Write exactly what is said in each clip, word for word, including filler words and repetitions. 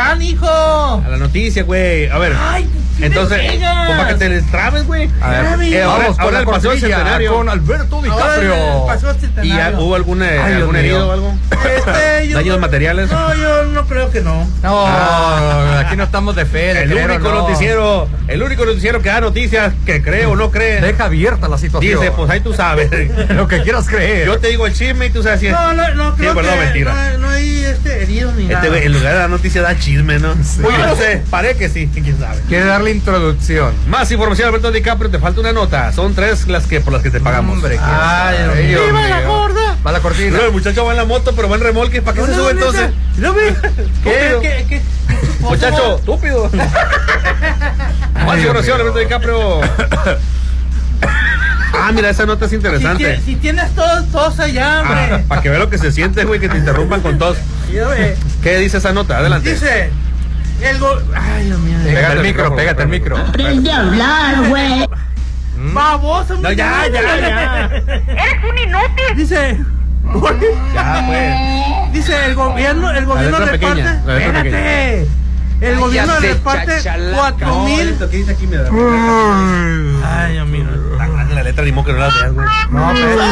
can, hijo. A la noticia, güey. A ver. Ay, entonces, pues para que te les trabes, güey. A ver, eh, ahora, vamos ahora con el paseo del centenario con Alberto DiCaprio. Pasó el ¿Y centenario. ya hubo algún, eh, Ay, algún Dios herido mío. o algo? Este, yo ¿Daños no- materiales? No, yo no creo que no. No, aquí no estamos de fe, de El creer o único no. noticiero, el único noticiero que da noticias que cree o no cree. Deja abierta la situación. Dice, pues ahí tú sabes. lo que quieras creer. Yo te digo el chisme y tú sabes si es. No, no, no creo Sí, verdad o que mentira. no, no hay este herido ni Este nada. güey, en lugar de dar noticia da chisme, ¿no? Pues yo no sé, parece que sí, quién sabe. Quiere darle introducción. Más información, Alberto DiCaprio, te falta una nota. Son tres las que por las que te pagamos. Hombre, Ay, Dios mío. Dios ¡Viva la mío. gorda! Va la cortina. Luego el muchacho va en la moto, pero va en remolque. ¿Para qué No, se no, sube neta. entonces? ¿No ve? ¿Qué, Estúpido. qué, qué? Muchacho, estúpido. Más información, Alberto DiCaprio. Ah, mira, esa nota es Si, interesante. tie- si tienes tos, tos allá, Ah, hombre. para que vea lo que se siente, güey, que te interrumpan con tos. Ya ve. ¿Qué dice esa nota? Adelante. Dice, el go... Ay, Dios mío. Pégate el el micro, micrófono, pégate el micro. Aprende a hablar, güey. Baboso, No, ya, ya, ya. Eres un inútil. Dice, Ya, pues. dice el gobierno, el gobierno letra reparte. pequeña, la letra Espérate. El gobierno ya sé, reparte chachalaca. cuatro mil. ¿Qué dice aquí? Me da. Ay, Dios mío. Tan grande la letra, ni modo que no la veas, güey. No,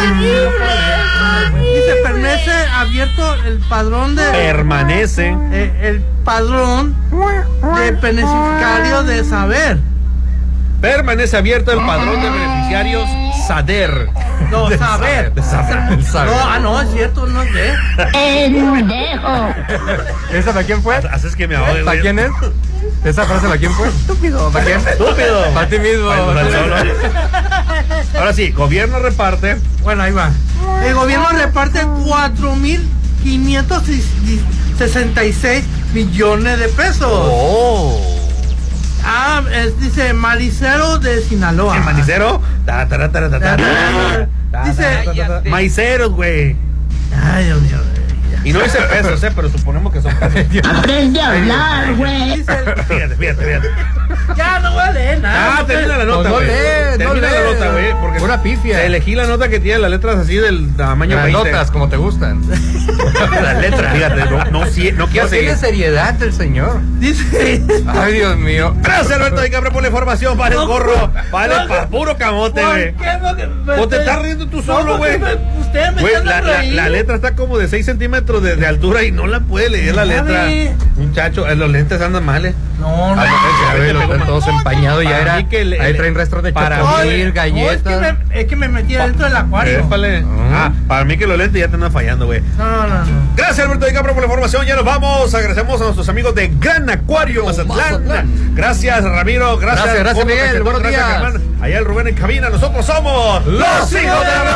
dice, permanece abierto el padrón de. Permanece. eh, el padrón de beneficiario de saber. Permanece abierto el padrón de beneficiarios SADER. No, saber. De saber. El saber. No, ah, no, es cierto, no es de. Pendejo. ¿Esa para quién fue? Haces que me ahogue, ¿Para güey. quién es? ¿Esa frase para quién fue? Estúpido. ¿Para quién? Estúpido. Para ti mismo. Ay, no, no, no. Ahora sí, gobierno reparte. Bueno, ahí va. El gobierno reparte cuatro mil quinientos sesenta y seis millones de pesos. Oh. Ah, es- dice Maricero de Sinaloa. ¿El manicero? Ta, ta, ta, ta, ta, ta, ta, ta, Dice- ta, ta, ta. Maiceros, güey. Ay, Dios mío. Y no dice pesos, eh, pero suponemos que son pesos. Aprende a hablar, güey. Dice, Fíjate, fíjate, fíjate. ya no voy a leer nada. Ah, no termina la Pues nota, no güey. lees, no Termina la lees. nota, güey. Porque Pura pifia. elegí la nota que tiene las letras así del tamaño Grandotas, veinte. como te gustan. Las letras, fíjate. No, no, sí, no quiero No seguir. tiene seriedad el señor. Dice. Ay, Dios mío. Gracias, Alberto DiCaprio, por la información. Vale el gorro. Vale no, para puro camote, ¿Por güey. qué no que me- O te estás riendo tú No, solo, porque güey. me- Ustedes me Güey, están la, dando la, ahí. la letra está como de seis centímetros de, de altura y no la puede leer la Ya letra. ve. Muchacho, eh, los lentes andan mal, eh. No, no. Ah, no, Ya ve, los están todos empañados. Ya Para era. mí que le- Ahí traen restos de para chocomil, mí- No, es, que galletas. me, es que me metí adentro del acuario. Épale. Ah, para mí que los lentes ya te andan fallando, güey. No, no, no. Gracias, Alberto DiCaprio, por la información. Ya nos vamos. Agradecemos a nuestros amigos de Gran Acuario Mazatlán. Mazatlán. Gracias, Ramiro. Gracias, Gracias, gracias, Gordo, Miguel. Cachetón, Buenos gracias, días. Germán. Allá el Rubén en cabina. Nosotros somos los hijos de la